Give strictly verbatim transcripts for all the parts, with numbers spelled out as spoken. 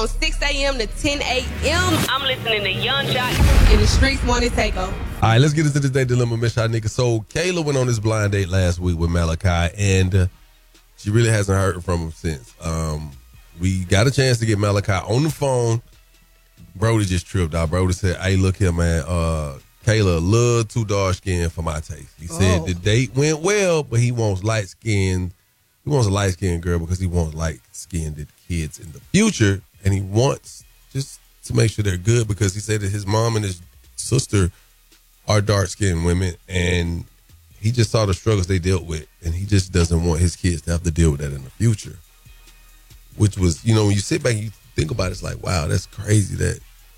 From six a.m. to ten a.m. I'm listening to Young Jock. in the streets morning takeover. All right, let's get into this day dilemma, Miss Shanika. So Kayla went on this blind date last week with Malachi, and uh, she really hasn't heard from him since. Um, we got a chance to get Malachi on the phone. Brody just tripped out. Brody said, "Hey, look here, man. Uh, Kayla a little too dark skinned for my taste." He said Oh. the date went well, but he wants light skinned. He wants a light skinned girl because he wants light skinned kids in the future, and he wants just to make sure they're good because he said that his mom and his sister are dark skinned women, and he just saw the struggles they dealt with, and he just doesn't want his kids to have to deal with that in the future. Which was, you know, when you sit back and you think about it, it's like, wow, that's crazy that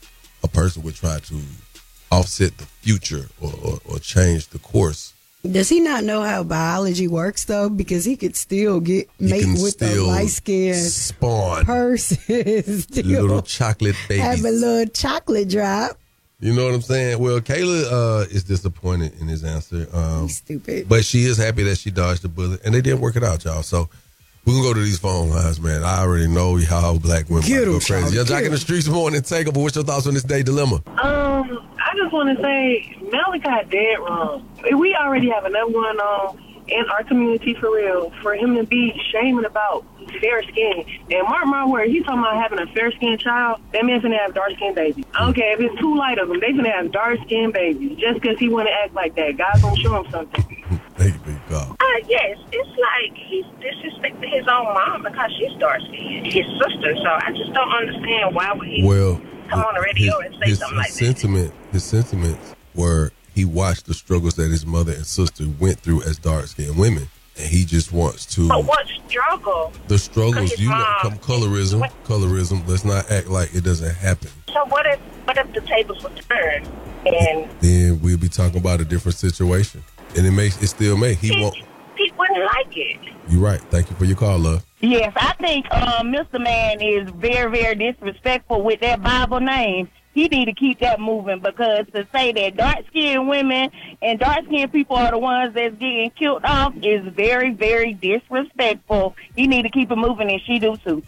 a person would try to offset the future or, or, or change the course. Does he not know how biology works, though? Because he could still get He mate can with a still light-skinned spawn person. Still little chocolate have a babies. little chocolate drop. You know what I'm saying? Well, Kayla uh, is disappointed in his answer. Um, He's stupid. But she is happy that she dodged the bullet, and they didn't work it out, y'all. So we can go to these phone lines, man. I already know how black women Get go 'em, crazy. Charlie, Y'all Jack get in the 'em. streets morning takeover. What's your thoughts on this day dilemma? Um, I just want to say Malachi dead wrong. We already have enough going on in our community for real for him to be shaming about fair skin. And mark my word, he's talking about having a fair skinned child. That man's gonna have dark skinned babies. I don't care if it's two light of them, they gonna have dark skinned babies just because he want to act like that. God's gonna show him something. Thank you, big call. Uh, yes, it's like he's disrespecting his own mom because she's dark skinned, his sister. So I just don't understand why would he Well, come on the radio his, and say his, something his like that. sentiment, his sentiments were he watched the struggles that his mother and sister went through as dark skinned women, and he just wants to But what struggle? the struggles. His You know, mom- come colorism, colorism. Let's not act like it doesn't happen. So what if what if the tables were turned and Then we'll be talking about a different situation, and it makes it still may he he, won't. he wouldn't like it? You're right. Thank you for your call, love. Yes, I think um, Mister Man is very, very disrespectful with that Bible name. He need to keep that moving because to say that dark-skinned women and dark-skinned people are the ones that's getting killed off is very, very disrespectful. He need to keep it moving, and she do too.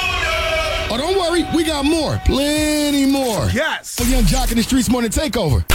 Oh, don't worry. We got more. Plenty more. Yes. For Young Jock in the Streets Morning Takeover.